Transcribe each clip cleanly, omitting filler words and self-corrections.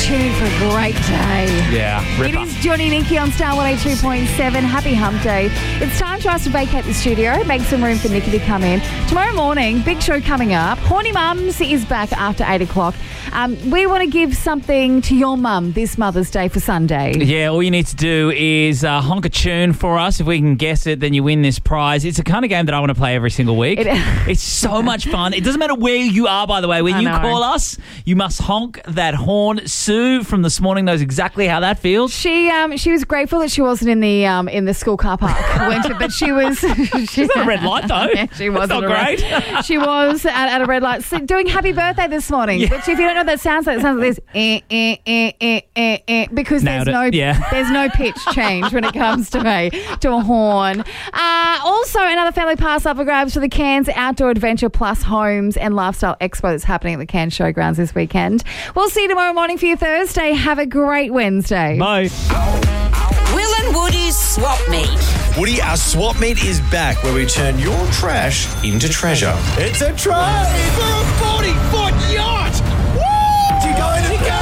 tune for a great day. Yeah, ripper. It is Johnny and Nikki on Star 102.7. Happy hump day. It's time for us to vacate the studio, make some room for Nikki to come in. Tomorrow morning, big show coming up. Horny Mums is back after 8 o'clock. We want to give something to your mum this Mother's Day for Sunday. Yeah, all you need to do is honk a tune for us. If we can guess it, then you win this prize. It's the kind of game that I want to play every single week. It's so much fun. It doesn't matter where you are, by the way. When you call us, you must honk that horn. Sue from this morning knows exactly how that feels. She was grateful that she wasn't in the school car park, but she was. She's at a red light though. Yeah, she was. That's not great. She was at a red light doing Happy Birthday this morning. Yeah. Which, if you don't know what that sounds like, it sounds like this because there's no pitch change when it comes to a horn. Also, another family pass up for grabs for the Cairns Outdoor Adventure Plus Homes and Lifestyle Expo that's happening at the Cairns Showgrounds this weekend. We'll see you tomorrow morning for your Thursday. Have a great Wednesday. Bye. Will and Woody's Swap Meet. Woody, our swap meet is back where we turn your trash into treasure. It's a trade for a 40-foot yacht! Woo! You going to go?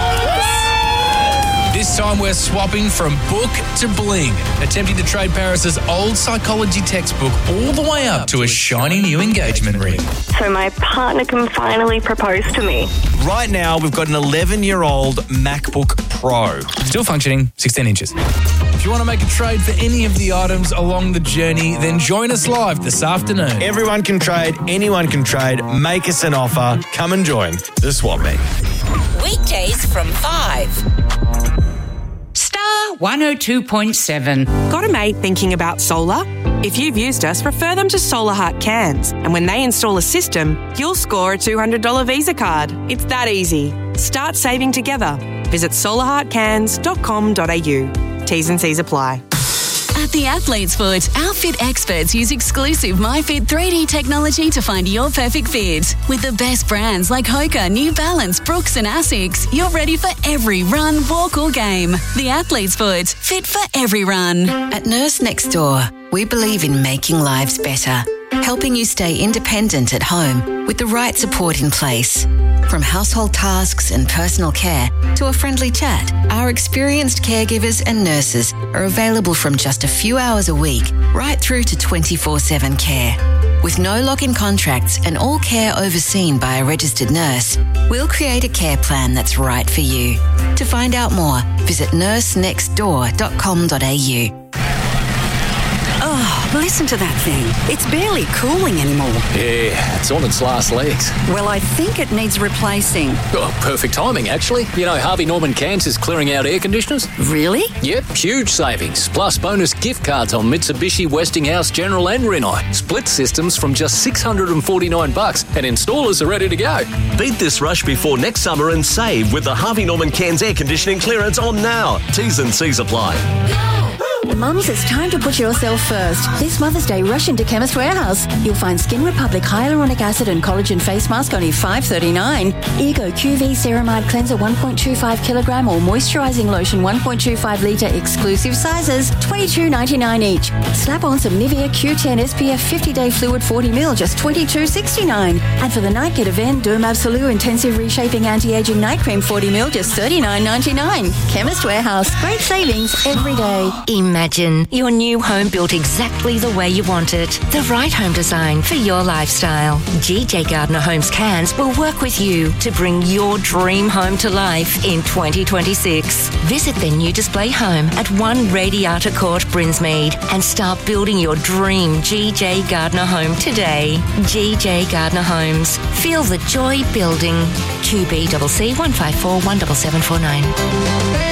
This time we're swapping from book to bling, attempting to trade Paris's old psychology textbook all the way up to a shiny new engagement ring. So my partner can finally propose to me. Right now, we've got an 11-year-old MacBook Pro. Still functioning, 16 inches. If you want to make a trade for any of the items along the journey, then join us live this afternoon. Everyone can trade, anyone can trade. Make us an offer. Come and join the swap meet. Weekdays from 5. Star 102.7. Got a mate thinking about solar? If you've used us, refer them to Solar Heart Cairns. And when they install a system, you'll score a $200 Visa card. It's that easy. Start saving together. Visit solarheartcairns.com.au. T's and C's apply. At the Athlete's Foot, our fit experts use exclusive MyFit 3D technology to find your perfect fit. With the best brands like Hoka, New Balance, Brooks and Asics, you're ready for every run, walk or game. The Athlete's Foot, fit for every run. At Nurse Next Door, we believe in making lives better, helping you stay independent at home with the right support in place. From household tasks and personal care to a friendly chat, our experienced caregivers and nurses are available from just a few hours a week right through to 24/7 care. With no lock-in contracts and all care overseen by a registered nurse, we'll create a care plan that's right for you. To find out more, visit nursenextdoor.com.au. Oh, listen to that thing. It's barely cooling anymore. Yeah, it's on its last legs. Well, I think it needs replacing. Oh, perfect timing, actually. You know, Harvey Norman Cairns is clearing out air conditioners. Really? Yep, huge savings. Plus bonus gift cards on Mitsubishi, Westinghouse, General and Rinnai. Split systems from just $649 and installers are ready to go. Beat this rush before next summer and save with the Harvey Norman Cairns air conditioning clearance on now. T's and C's apply. Mums, it's time to put yourself first. This Mother's Day, rush into Chemist Warehouse. You'll find Skin Republic Hyaluronic Acid and Collagen Face Mask only $5.39. Ego QV Ceramide Cleanser 1.25 kilogram or Moisturizing Lotion 1.25 litre exclusive sizes $22.99 each. Slap on some Nivea Q10 SPF 50-day fluid 40ml just $22.69. And for the night, get Aven Derm Absolute Intensive Reshaping Anti-Aging Night Cream 40ml just $39.99. Chemist Warehouse. Great savings every day. Imagine your new home built exactly the way you want it. The right home design for your lifestyle. GJ Gardner Homes Cairns will work with you to bring your dream home to life in 2026. Visit their new display home at 1 Radiata Court, Brinsmead, and start building your dream GJ Gardner home today. GJ Gardner Homes. Feel the joy building. QBCC 154 17749.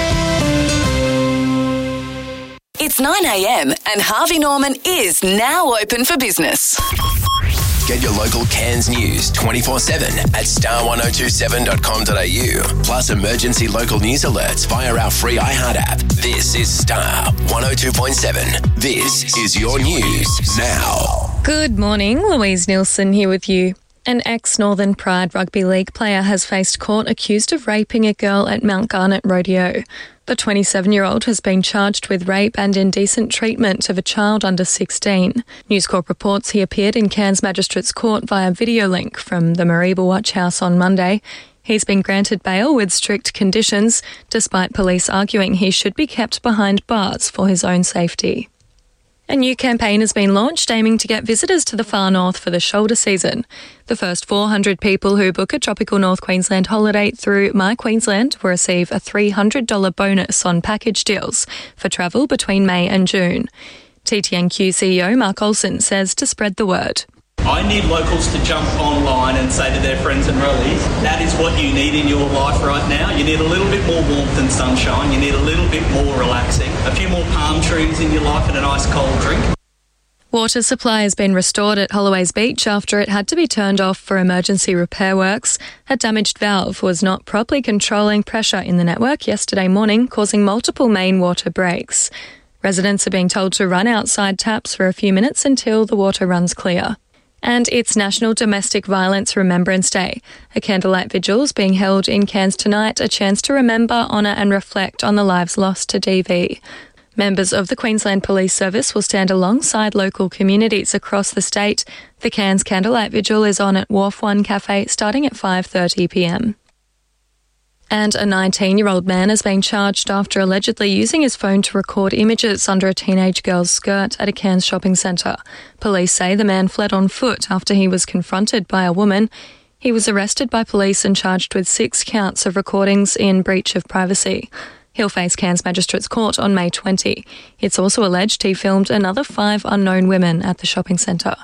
It's 9 a.m. and Harvey Norman is now open for business. Get your local Cairns news 24/7 at star1027.com.au. Plus emergency local news alerts via our free iHeart app. This is Star 102.7. This is your news now. Good morning, Louise Nielsen here with you. An ex-Northern Pride Rugby League player has faced court accused of raping a girl at Mount Garnet Rodeo. The 27-year-old has been charged with rape and indecent treatment of a child under 16. News Corp reports he appeared in Cairns Magistrates Court via video link from the Mareeba Watch House on Monday. He's been granted bail with strict conditions, despite police arguing he should be kept behind bars for his own safety. A new campaign has been launched aiming to get visitors to the far north for the shoulder season. The first 400 people who book a tropical North Queensland holiday through My Queensland will receive a $300 bonus on package deals for travel between May and June. TTNQ CEO Mark Olsen says to spread the word. I need locals to jump online and say to their friends and relatives, that is what you need in your life right now. You need a little bit more warmth and sunshine. You need a little bit more relaxing, a few more palm trees in your life and a nice cold drink. Water supply has been restored at Holloways Beach after it had to be turned off for emergency repair works. A damaged valve was not properly controlling pressure in the network yesterday morning, causing multiple main water breaks. Residents are being told to run outside taps for a few minutes until the water runs clear. And it's National Domestic Violence Remembrance Day. A candlelight vigil is being held in Cairns tonight, a chance to remember, honour and reflect on the lives lost to DV. Members of the Queensland Police Service will stand alongside local communities across the state. The Cairns Candlelight Vigil is on at Wharf One Cafe starting at 5:30pm. And a 19-year-old man has been charged after allegedly using his phone to record images under a teenage girl's skirt at a Cairns shopping centre. Police say the man fled on foot after he was confronted by a woman. He was arrested by police and charged with 6 counts of recordings in breach of privacy. He'll face Cairns Magistrates Court on May 20. It's also alleged he filmed another 5 unknown women at the shopping centre.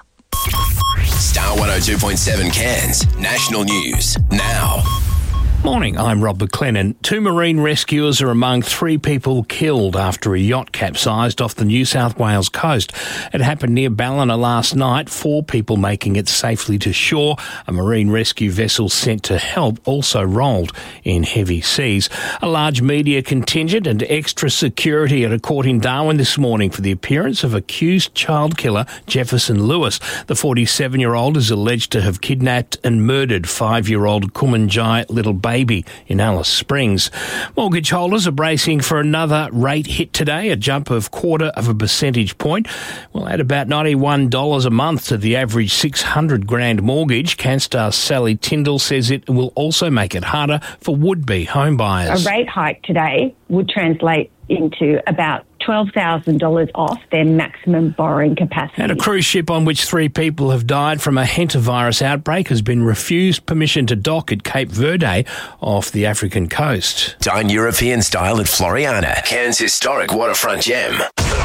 Star 102.7 Cairns National News now. Morning, I'm Rob McLennan. 2 marine rescuers are among 3 people killed after a yacht capsized off the New South Wales coast. It happened near Ballina last night, 4 people making it safely to shore. A marine rescue vessel sent to help also rolled in heavy seas. A large media contingent and extra security at a court in Darwin this morning for the appearance of accused child killer Jefferson Lewis. The 47-year-old is alleged to have kidnapped and murdered 5-year-old Kumanjai little baby in Alice Springs. Mortgage holders are bracing for another rate hit today, a jump of 0.25 percentage point. Will add about $91 a month to the average $600,000 mortgage. CanStar's Sally Tyndall says it will also make it harder for would-be home buyers. A rate hike today would translate into about $12,000 off their maximum borrowing capacity. And a cruise ship on which 3 people have died from a hantavirus outbreak has been refused permission to dock at Cape Verde off the African coast. Dine European style at Floriana, Cairns' historic waterfront gem.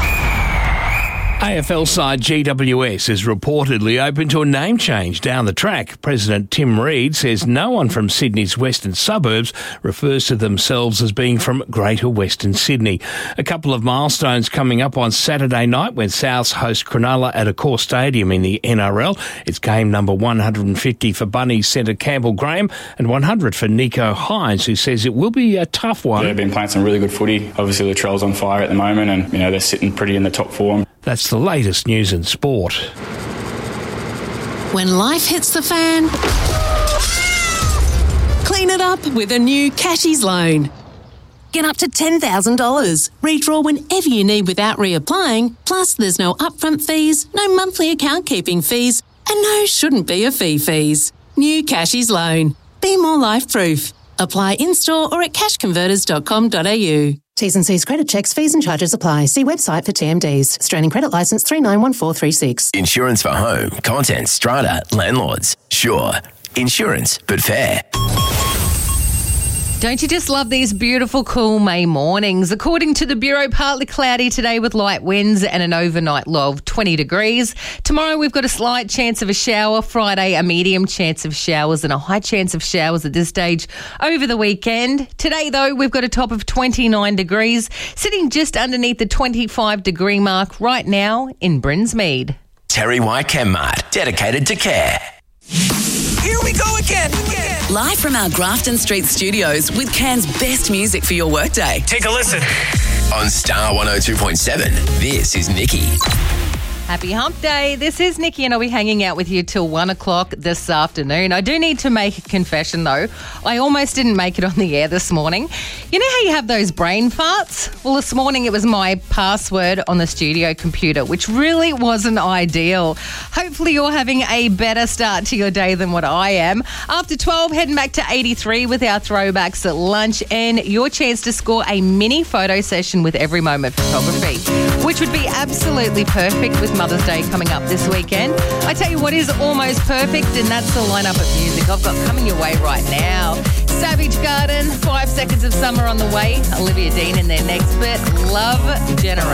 AFL side GWS is reportedly open to a name change down the track. President Tim Reid says no one from Sydney's western suburbs refers to themselves as being from Greater Western Sydney. A couple of milestones coming up on Saturday night when Souths host Cronulla at Accor Stadium in the NRL. It's game number 150 for Bunnies centre Campbell Graham and 100 for Nico Hines, who says it will be a tough one. They've been playing some really good footy. Obviously, Latrell's on fire at the moment and, they're sitting pretty in the top form. That's the latest news in sport. When life hits the fan, clean it up with a new Cashies loan. Get up to $10,000. Redraw whenever you need without reapplying. Plus, there's no upfront fees, no monthly account keeping fees, and no shouldn't be a fees. New Cashies loan. Be more life-proof. Apply in-store or at cashconverters.com.au. T's and C's credit checks, fees and charges apply. See website for TMDs. Australian Credit Licence 391436. Insurance for home, contents, strata, landlords. Sure. Insurance, but fair. Don't you just love these beautiful, cool May mornings? According to the Bureau, partly cloudy today with light winds and an overnight low of 20 degrees. Tomorrow we've got a slight chance of a shower. Friday, a medium chance of showers and a high chance of showers at this stage over the weekend. Today, though, we've got a top of 29 degrees, sitting just underneath the 25-degree mark right now in Brinsmead. Terry White ChemMart, dedicated to care. Here we go again. Live from our Grafton Street studios with Cairns' best music for your workday. Take a listen. On Star 102.7, this is Nikki. Happy Hump Day. This is Nikki and I'll be hanging out with you till 1 o'clock this afternoon. I do need to make a confession though. I almost didn't make it on the air this morning. You know how you have those brain farts? Well, this morning it was my password on the studio computer, which really wasn't ideal. Hopefully you're having a better start to your day than what I am. After 12, heading back to 83 with our throwbacks at lunch and your chance to score a mini photo session with Every Moment Photography, which would be absolutely perfect with Mother's Day coming up this weekend. I tell you what is almost perfect, and that's the lineup of music I've got coming your way right now. Savage Garden, 5 Seconds of Summer on the way. Olivia Dean in there next bit. Love Generation.